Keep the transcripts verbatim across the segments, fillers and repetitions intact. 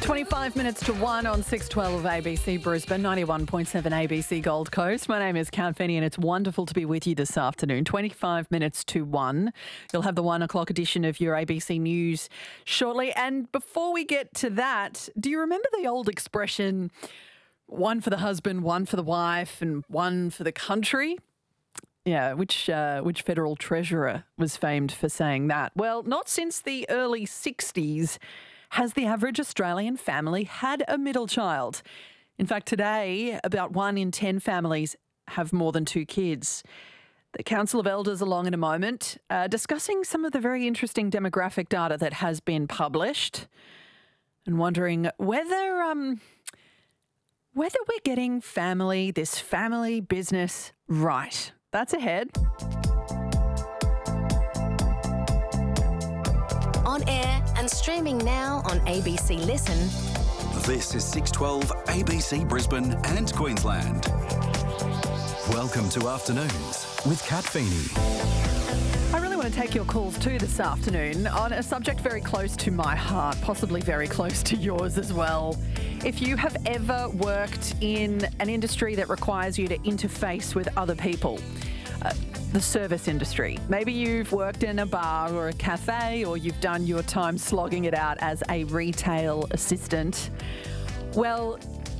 twenty-five minutes to one on six twelve A B C Brisbane, ninety-one point seven A B C Gold Coast. My name is Kat Finney and it's wonderful to be with you this afternoon. twenty-five minutes to one. You'll have the one o'clock edition of your A B C News shortly. And before we get to that, do you remember the old expression, one for the husband, one for the wife and one for the country? Yeah, which uh, which federal treasurer was famed for saying that? Well, not since the early sixties has the average Australian family had a middle child. In fact, today, about one in ten families have more than two kids. The Council of Elders along in a moment, uh, discussing some of the very interesting demographic data that has been published and wondering whether um, whether we're getting family, this family business right. That's ahead. On air and streaming now on A B C Listen. This is six twelve A B C Brisbane and Queensland. Welcome to Afternoons with Kat Finney. I really want to take your calls too this afternoon on a subject very close to my heart, possibly very close to yours as well. If you have ever worked in an industry that requires you to interface with other people, uh, the service industry, maybe you've worked in a bar or a cafe, or you've done your time slogging it out as a retail assistant. Well,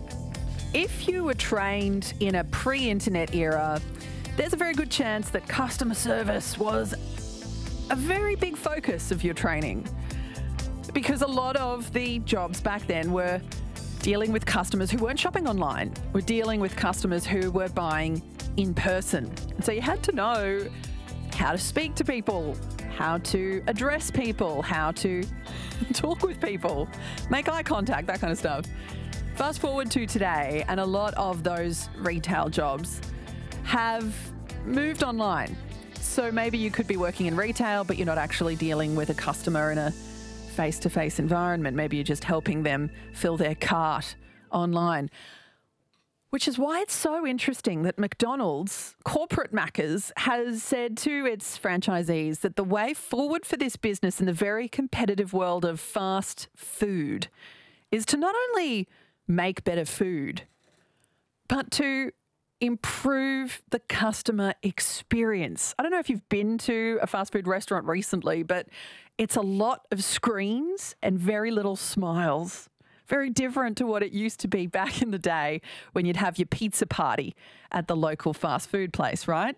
if you were trained in a pre-internet era, there's a very good chance that customer service was a very big focus of your training, because a lot of the jobs back then were dealing with customers who weren't shopping online, were dealing with customers who were buying in person. And so you had to know how to speak to people, how to address people, how to talk with people, make eye contact, that kind of stuff. Fast forward to today, and a lot of those retail jobs have moved online. So maybe you could be working in retail, but you're not actually dealing with a customer in a face-to-face environment. Maybe you're just helping them fill their cart online. Which is why it's so interesting that McDonald's, corporate Maccas, has said to its franchisees that the way forward for this business in the very competitive world of fast food is to not only make better food, but to improve the customer experience. I don't know if you've been to a fast food restaurant recently, but it's a lot of screens and very little smiles. Very different to what it used to be back in the day when you'd have your pizza party at the local fast food place, right?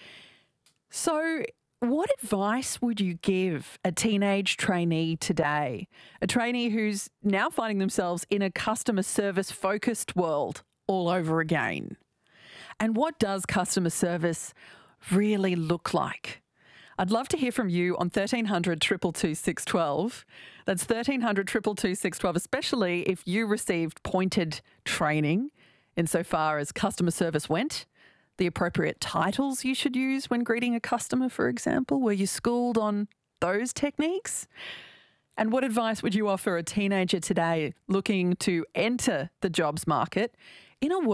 So what advice would you give a teenage trainee today? A trainee who's now finding themselves in a customer service focused world all over again? And what does customer service really look like? I'd love to hear from you on thirteen hundred, two two two, six one two. That's thirteen hundred, two two two, six one two, especially if you received pointed training insofar as customer service went, the appropriate titles you should use when greeting a customer, for example. Were you schooled on those techniques? And what advice would you offer a teenager today looking to enter the jobs market in a